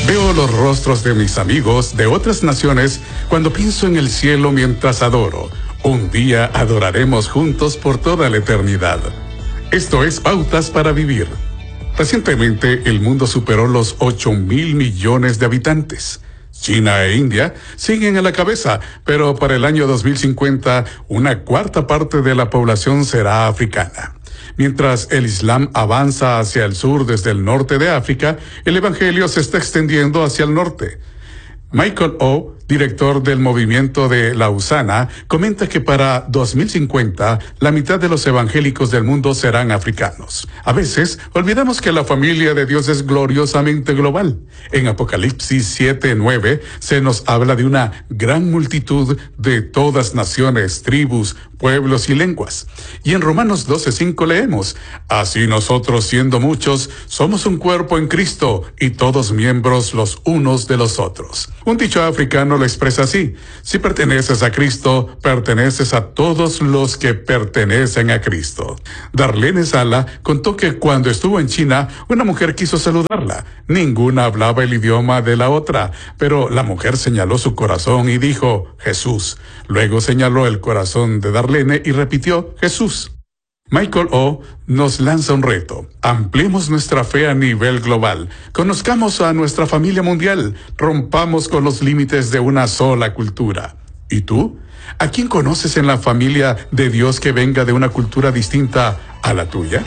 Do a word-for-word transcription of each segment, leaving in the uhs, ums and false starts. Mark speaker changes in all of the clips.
Speaker 1: Veo los rostros de mis amigos de otras naciones cuando pienso en el cielo mientras adoro. Un día adoraremos juntos por toda la eternidad. Esto es Pautas para Vivir. Recientemente el mundo superó los ocho mil millones de habitantes. China e India siguen a la cabeza, pero para el año dos mil cincuenta una cuarta parte de la población será africana. Mientras el Islam avanza hacia el sur desde el norte de África, el Evangelio se está extendiendo hacia el norte. Michael O., director del movimiento de Lausana, comenta que para dos mil cincuenta la mitad de los evangélicos del mundo serán africanos. A veces olvidamos que la familia de Dios es gloriosamente global. En Apocalipsis siete nueve se nos habla de una gran multitud de todas naciones, tribus, pueblos y lenguas. Y en Romanos doce cinco leemos: así nosotros, siendo muchos, somos un cuerpo en Cristo y todos miembros los unos de los otros. Un dicho africano lo expresa así: si perteneces a Cristo, perteneces a todos los que pertenecen a Cristo. Darlene Sala contó que cuando estuvo en China, una mujer quiso saludarla. Ninguna hablaba el idioma de la otra, pero la mujer señaló su corazón y dijo: Jesús. Luego señaló el corazón de Darlene y repitió: Jesús. Michael O. nos lanza un reto. Ampliemos nuestra fe a nivel global. Conozcamos a nuestra familia mundial. Rompamos con los límites de una sola cultura. ¿Y tú? ¿A quién conoces en la familia de Dios que venga de una cultura distinta a la tuya?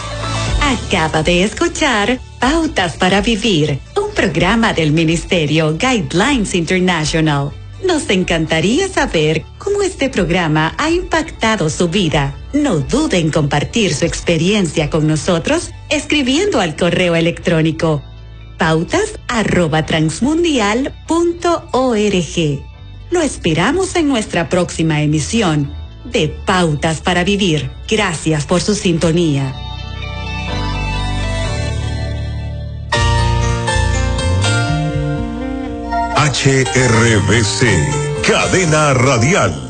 Speaker 2: Acaba de escuchar Pautas para Vivir, un programa del Ministerio Guidelines International. Nos encantaría saber cómo este programa ha impactado su vida. No dude en compartir su experiencia con nosotros escribiendo al correo electrónico pautas arroba transmundial punto org. Lo esperamos en nuestra próxima emisión de Pautas para Vivir. Gracias por su sintonía.
Speaker 3: H R V C, Cadena Radial.